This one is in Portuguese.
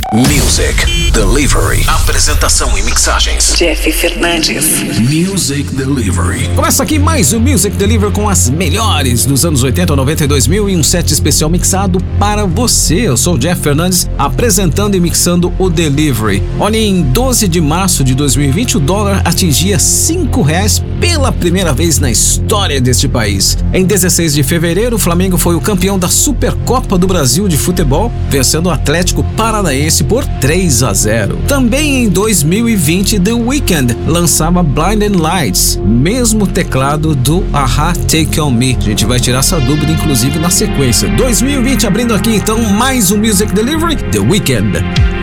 Music Delivery. Apresentação e mixagens: Jeff Fernandes. Music Delivery. Começa aqui mais o Music Delivery com as melhores dos anos 80, 90 e 2000 e um set especial mixado para você. Eu sou o Jeff Fernandes, apresentando e mixando o Delivery. Olha, em 12 de março de 2020, o dólar atingia R$5 pela primeira vez na história deste país. Em 16 de fevereiro, o Flamengo foi o campeão da Supercopa do Brasil de futebol, vencendo o Atlético Paranaense por 3-0. Também em 2020, The Weeknd lançava Blinding Lights, mesmo teclado do A-ha Take On Me. A gente vai tirar essa dúvida, inclusive, na sequência. 2020 abrindo aqui, então, mais um Music Delivery, The Weeknd.